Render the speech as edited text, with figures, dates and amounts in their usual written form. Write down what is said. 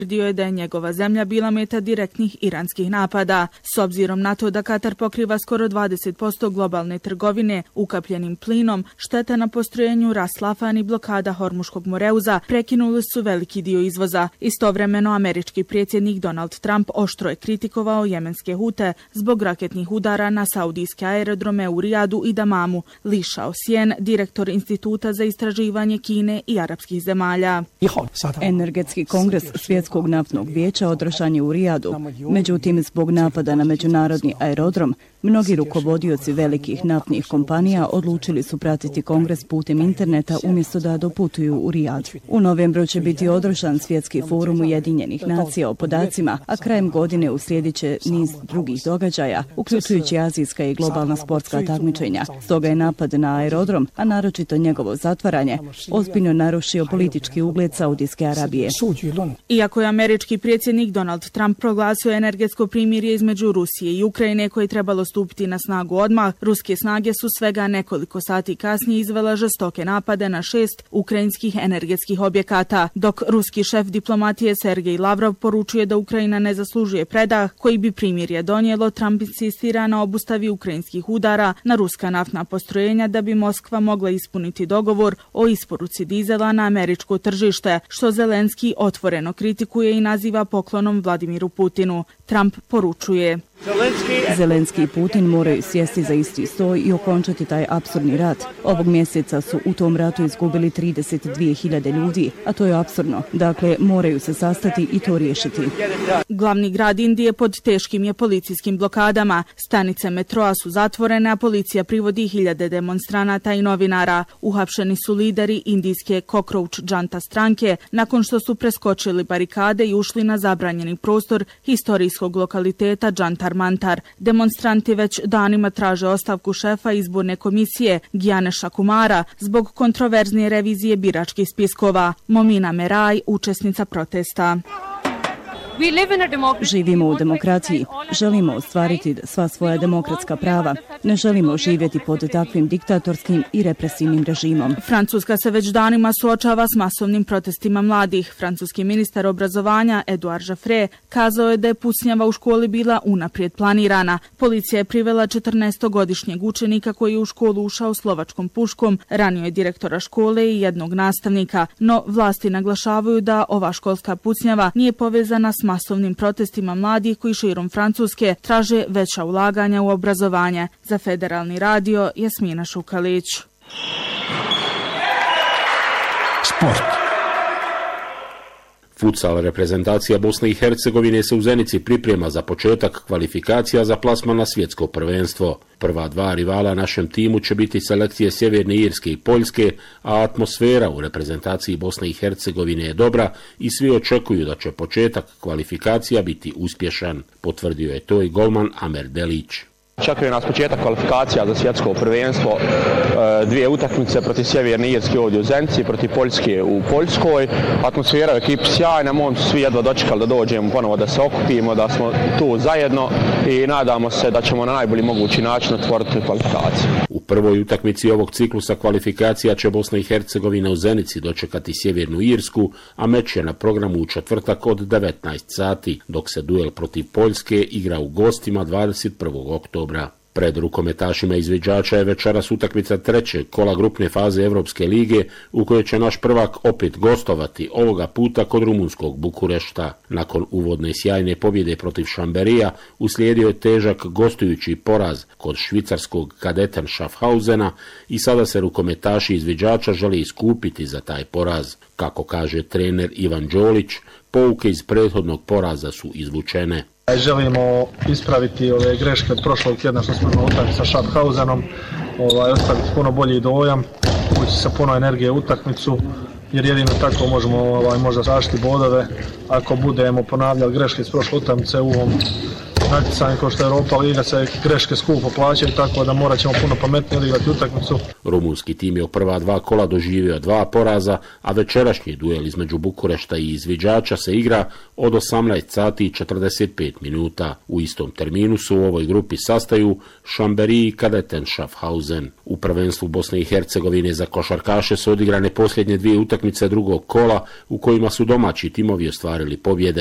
Tvrdio je da je njegova zemlja bila meta direktnih iranskih napada. S obzirom na to da Katar pokriva skoro 20% globalne trgovine ukapljenim plinom, šteta na postrojenju Ras Laffan i blokada Hormuškog moreuza prekinuli su veliki dio izvoza. Istovremeno američki predsjednik Donald Trump oštro je kritikovao jemenske Hute zbog raketnih udara na saudijske aerodrome u Rijadu i Damamu. Li Shaoxian, direktor Instituta za istraživanje Kine i arapskih zemalja. Energetski kongres Svjetskog naftnog vijeća održan je u Rijadu. Međutim, zbog napada na međunarodni aerodrom, mnogi rukovodioci velikih naftnih kompanija odlučili su pratiti kongres putem interneta umjesto da doputuju u Rijad. U novembru će biti održan Svjetski forum Ujedinjenih nacija o podacima, a krajem godine uslijedit će niz drugih događaja, uključujući azijska i globalna sportska takmičenja. Stoga je napad na aerodrom, a naročito njegovo zatvaranje, ozbiljno narušio politički ugled Saudijske Arabije. Iako je američki predsjednik Donald Trump proglasio energetsko primirje između Rusije i Ukrajine koje je trebalo stupiti na snagu odmah, ruske snage su svega nekoliko sati kasnije izvele žestoke napade na 6 ukrajinskih energetskih objekata, dok ruski šef diplomatije Sergej Lavrov poručuje da Ukrajina ne zaslužuje predah koji bi primirje donijelo. Trump insistira na obustavi ukrajinskih udara na ruska naftna postrojenja da bi Moskva mogla ispuniti dogovor o isporuci dizela na američko tržište, što Zelenski otvoreno kritikuje i naziva poklonom Vladimiru Putinu. Trump poručuje: Zelenski i Putin moraju sjesti za isti stoj i okončati taj apsurdni rat. Ovog mjeseca su u tom ratu izgubili 32.000 ljudi, a to je apsurdno. Dakle, moraju se sastati i to riješiti. Glavni grad Indije pod teškim je policijskim blokadama. Stanice metroa su zatvorene, a policija privodi hiljade demonstranata i novinara. Uhapšeni su lideri indijske Cockroach Janta stranke nakon što su preskočili barikade i ušli na zabranjeni prostor historijskog lokaliteta Jantar Mantar. Demonstranti već danima traže ostavku šefa izborne komisije Gyanesha Kumara zbog kontroverznije revizije biračkih spiskova. Momina Meraj, učesnica protesta. Živimo u demokraciji. Želimo ostvariti sva svoja demokratska prava. Ne želimo živjeti pod takvim diktatorskim i represivnim režimom. Francuska se već danima suočava s masovnim protestima mladih. Francuski ministar obrazovanja Edouard Jaffré kazao je da je pucnjava u školi bila unaprijed planirana. Policija je privela 14-godišnjeg učenika koji je u školu ušao slovačkom puškom, ranio je direktora škole i jednog nastavnika. No vlasti naglašavaju da ova školska pucnjava nije povezana s masovnim protestima mladih koji širom Francuske traže veća ulaganja u obrazovanje. Za Federalni radio, Jasmina Šukalić. Sport. Futsal reprezentacija Bosne i Hercegovine se u Zenici priprema za početak kvalifikacija za plasman na svjetsko prvenstvo. Prva dva rivala našem timu će biti selekcije Sjeverne Irske i Poljske, a atmosfera u reprezentaciji Bosne i Hercegovine je dobra i svi očekuju da će početak kvalifikacija biti uspješan, potvrdio je to i golman Amer Delić. Čekaju nas početak kvalifikacija za svjetsko prvenstvo, dvije utakmice protiv Sjeverne Irske ovdje u Zenici, protiv Poljske u Poljskoj. Atmosfera u ekipi sjajna, momci svi jedva dočekali da dođemo ponovo da se okupimo, da smo tu zajedno i nadamo se da ćemo na najbolji mogući način otvoriti kvalifikaciju. U prvoj utakmici ovog ciklusa kvalifikacija će Bosna i Hercegovina u Zenici dočekati Sjevernu Irsku, a meč je na programu u četvrtak od 19 sati, dok se duel protiv Poljske igra u gostima 21. oktobra. Pred rukometašima izviđača je večeras utakmica trećeg kola grupne faze Evropske lige u kojoj će naš prvak opet gostovati, ovoga puta kod rumunskog Bukurešta. Nakon uvodne sjajne pobjede protiv Šamberija uslijedio je težak gostujući poraz kod švicarskog Kadeten Schaffhausena i sada se rukometaši izviđača žele iskupiti za taj poraz. Kako kaže trener Ivan Đolić, pouke iz prethodnog poraza su izvučene. Želimo ispraviti ove greške od prošlog tjedna što smo imali utakmicu sa Schaffhausenom, ostaviti puno bolji dojam, ući sa puno energije u utakmicu, jer jedino tako možemo možda zaštiti bodove ako budemo ponavljali greške iz prošle utakmice u ovom natjecanje kao što je Europa Liga se greške skupo plaćaju, tako da morat ćemo puno pametnije odigrati utakmicu. Rumunski tim je u prva 2 kola doživio 2 poraza, a večerašnji duel između Bukurešta i izviđača se igra od 18 sati i 45 minuta. U istom terminu su u ovoj grupi sastaju Chambéry i Cadeten Schaffhausen. U prvenstvu Bosne i Hercegovine za košarkaše su odigrane posljednje 2 utakmice drugog kola u kojima su domaći timovi ostvarili pobjede.